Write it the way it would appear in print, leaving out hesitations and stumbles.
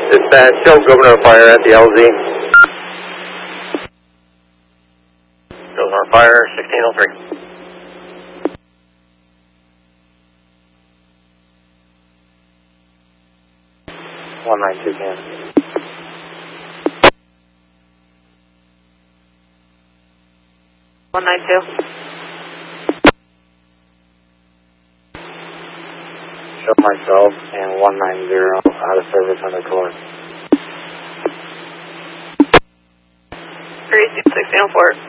Dispatch, show Governor Fire at the LZ. Governor Fire, 1603. 192 can. 192. Show myself and 190 out of service under court. 36 6 4.